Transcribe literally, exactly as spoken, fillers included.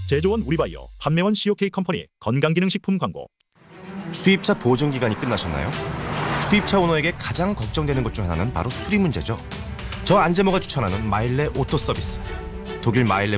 제조원 우리바이오, 판매원 씨오케이 컴퍼니 건강기능식품 광고. 수입차 보증 기간이 끝나셨나요? 수입차 오너에게 가장 걱정되는 것 중 하나는 바로 수리 문제죠. 저 안재모가 추천하는 마일레 오토 서비스. 독일 마일레